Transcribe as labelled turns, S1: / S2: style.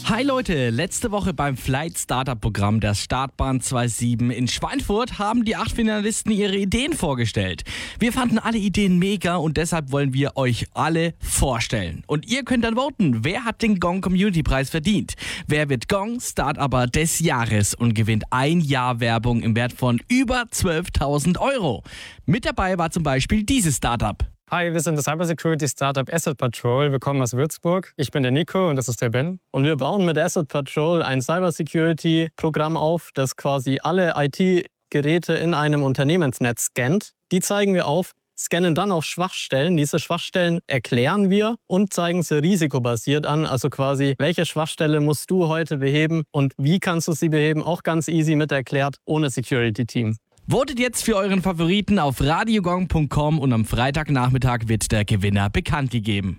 S1: Hi Leute, letzte Woche beim Flight Startup Programm der Startbahn 27 in Schweinfurt haben die 8 Finalisten ihre Ideen vorgestellt. Wir fanden alle Ideen mega und deshalb wollen wir euch alle vorstellen. Und ihr könnt dann voten, wer hat den Gong Community Preis verdient? Wer wird Gong Startupper des Jahres und gewinnt ein Jahr Werbung im Wert von über 12.000 Euro? Mit dabei war zum Beispiel dieses Startup.
S2: Hi, wir sind das Cybersecurity-Startup Asset Patrol. Wir kommen aus Würzburg. Ich bin der Nico und das ist der Ben. Und wir bauen mit Asset Patrol ein Cybersecurity-Programm auf, das quasi alle IT-Geräte in einem Unternehmensnetz scannt. Die zeigen wir auf, scannen dann auf Schwachstellen. Diese Schwachstellen erklären wir und zeigen sie risikobasiert an. Also quasi, welche Schwachstelle musst du heute beheben und wie kannst du sie beheben? Auch ganz easy mit erklärt, ohne Security-Team.
S1: Votet jetzt für euren Favoriten auf radiogong.com und am Freitagnachmittag wird der Gewinner bekannt gegeben.